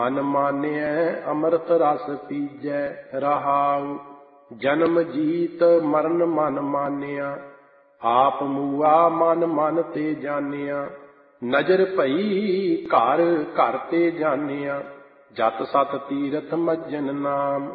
ਮਨ ਮਾਨਿਐ ਅੰਮ੍ਰਿਤ ਰਸ ਪੀਜੈ। ਰਹਾਉ ਜਨਮ ਜੀਤ ਮਰਨ ਮਨ ਮਾਨਿਆ। ਆਪ ਮੂਆ ਮਨ ਮਨ ਤੇ ਜਾਣਿਆ। ਨਜ਼ਰ ਭਈ ਘਰ ਘਰ ਤੇ ਜਾਣਿਆ। ਜਤ ਸਤ ਤੀਰਥ ਮੱਜਨ ਨਾਮ।